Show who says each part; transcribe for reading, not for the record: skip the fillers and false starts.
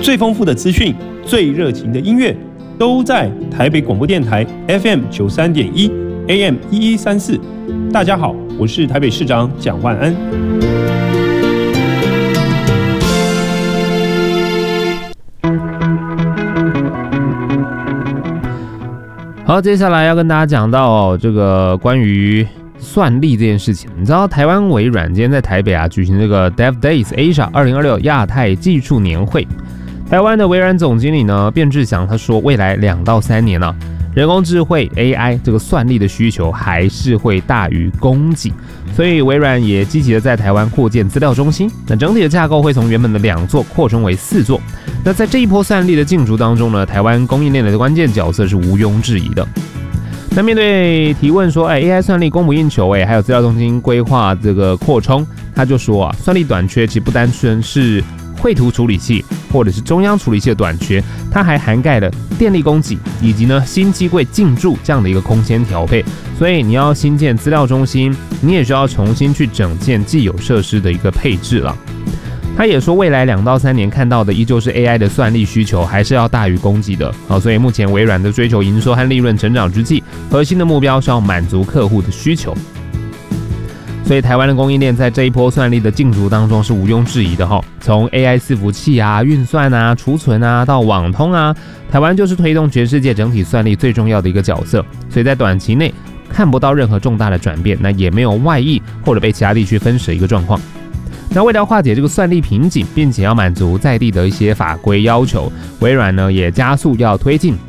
Speaker 1: 最丰富的资讯、最热情的音乐，都在台北广播电台 FM 93.1 AM 1134。大家好，我是台北市长蒋万安。
Speaker 2: 好，接下来要跟大家讲到这个关于算力这件事情。你知道台湾微软今天在台北举行这个 Dev Days Asia 2026亚太技术年会。台湾的微软总经理呢卞志祥他说，未来2到3年人工智慧 AI 这个算力的需求还是会大于供给，所以微软也积极的在台湾扩建资料中心。那整体的架构会从原本的2座扩充为4座。那在这一波算力的竞逐当中呢，台湾供应链的关键角色是毋庸置疑的。那面对提问说，AI 算力供不应求，还有资料中心规划这个扩充，他就说算力短缺其实不单纯是绘图处理器或者是中央处理器的短缺，它还涵盖了电力供给以及新机柜进驻这样的一个空间调配。所以你要新建资料中心，你也需要重新去整建既有设施的一个配置了。他也说，未来2到3年看到的依旧是 AI 的算力需求还是要大于供给的。所以目前微软的追求营收和利润成长之际，核心的目标是要满足客户的需求。所以台湾的供应链在这一波算力的竞逐当中是毋庸置疑的从 AI 伺服器运算储存到网通台湾就是推动全世界整体算力最重要的一个角色。所以在短期内看不到任何重大的转变，那也没有外溢或者被其他地区分食的一个状况。那为了化解这个算力瓶颈，并且要满足在地的一些法规要求，微软呢也加速要推进